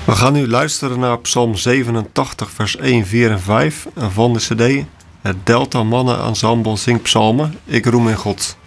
We gaan nu luisteren naar Psalm 87, vers 1, 4 en 5 van de cd. Het Delta Mannen Ensemble zingt psalmen. Ik roem in God.